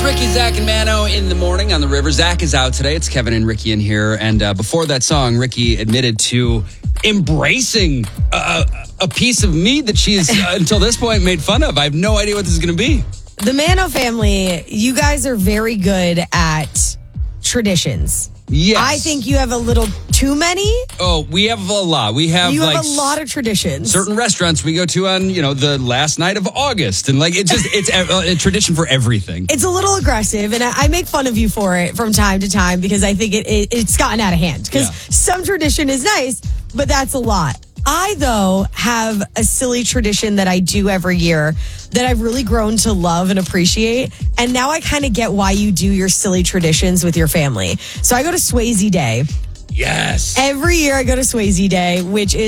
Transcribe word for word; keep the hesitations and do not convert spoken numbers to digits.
Ricky, Zach, and Mano in the morning on the river. Zach is out today. It's Kevin and Ricky in here. And uh, before that song, Ricky admitted to embracing a, a piece of me that she's, uh, until this point, made fun of. I have no idea what this is going to be. The Mano family, you guys are very good at traditions. Yes. I think you have a little too many. Oh, we have a lot. We have You like have a lot of traditions. Certain restaurants we go to on, you know, the last night of August. And like, it's just, it's a, a tradition for everything. It's a little aggressive, and I, I make fun of you for it from time to time because I think it, it it's gotten out of hand. Because Yeah. some tradition is nice, but that's a lot. I, though, have a silly tradition that I do every year that I've really grown to love and appreciate. And now I kind of get why you do your silly traditions with your family. So I go to Swayze Day. Yes. Every year I go to Swayze Day, which is